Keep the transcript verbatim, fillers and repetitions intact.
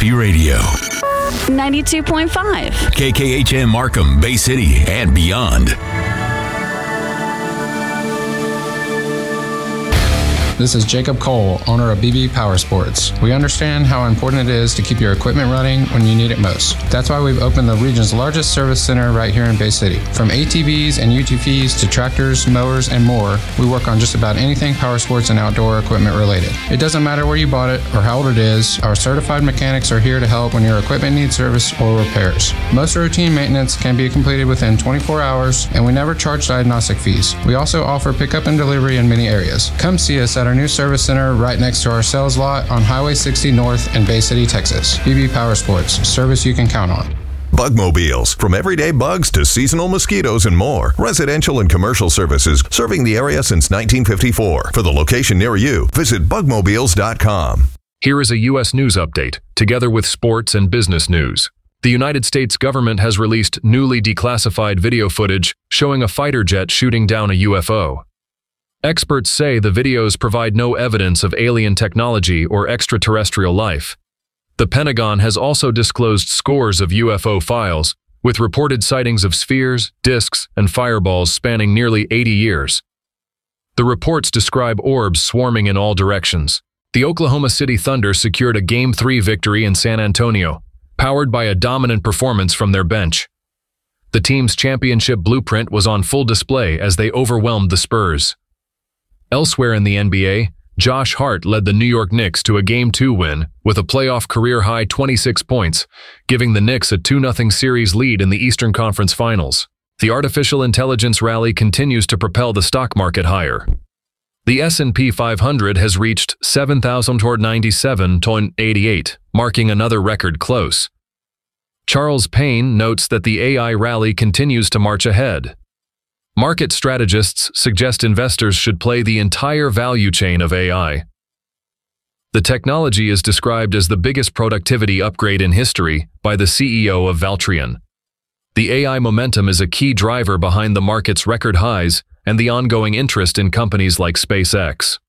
Mississippi Radio. ninety-two point five. K K H M Markham, Bay City, and beyond. This is Jacob Cole, owner of B B Power Sports. We understand how important it is to keep your equipment running when you need it most. That's why we've opened the region's largest service center right here in Bay City. From A T Vs and U T Vs to tractors, mowers, and more, we work on just about anything power sports and outdoor equipment related. It doesn't matter where you bought it or how old it is, our certified mechanics are here to help when your equipment needs service or repairs. Most routine maintenance can be completed within twenty-four hours, and we never charge diagnostic fees. We also offer pickup and delivery in many areas. Come see us at our new service center right next to our sales lot on Highway sixty North in Bay City, Texas. B B Power Sports, service you can count on. Bugmobiles. From everyday bugs to seasonal mosquitoes and more. Residential and commercial services serving the area since nineteen fifty-four. For the location near you, visit bugmobiles dot com. Here is a U S news update, together with sports and business news. The United States government has released newly declassified video footage showing a fighter jet shooting down a U F O. Experts say the videos provide no evidence of alien technology or extraterrestrial life. The Pentagon has also disclosed scores of U F O files, with reported sightings of spheres, disks, and fireballs spanning nearly eighty years. The reports describe orbs swarming in all directions. The Oklahoma City Thunder secured a Game three victory in San Antonio, powered by a dominant performance from their bench. The team's championship blueprint was on full display as they overwhelmed the Spurs. Elsewhere in the N B A, Josh Hart led the New York Knicks to a Game two win with a playoff career-high twenty-six points, giving the Knicks a two nothing series lead in the Eastern Conference Finals. The artificial intelligence rally continues to propel the stock market higher. The S and P five hundred has reached seven thousand ninety-seven point eight eight, marking another record close. Charles Payne notes that the A I rally continues to march ahead. Market strategists suggest investors should play the entire value chain of A I. The technology is described as the biggest productivity upgrade in history by the C E O of Valtrion. The A I momentum is a key driver behind the market's record highs and the ongoing interest in companies like SpaceX.